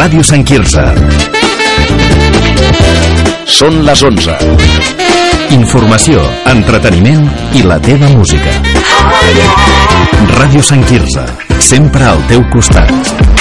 Ràdio Sant Quirze. Són les 11. Informació, entreteniment i la teva música. Ràdio Sant Quirze, sempre al teu costat.